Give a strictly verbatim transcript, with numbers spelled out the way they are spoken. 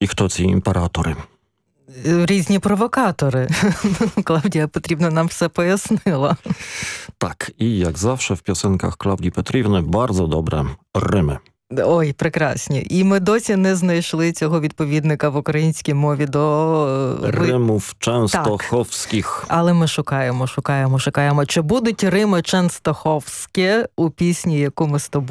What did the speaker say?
І хто ці імператори? Різні провокатори. Клавдія Петрівна нам все пояснила. Tak, i jak zawsze w piosenkach Klaudii Petriwny bardzo dobre rymy. Ой, прекрасні. І ми досі не знайшли цього відповідника в українській мові до... Римów częstochowskich. Так. Але ми шукаємо, шукаємо, шукаємо. Чи будуть рими częstochowskie у пісні, яку ми з тобою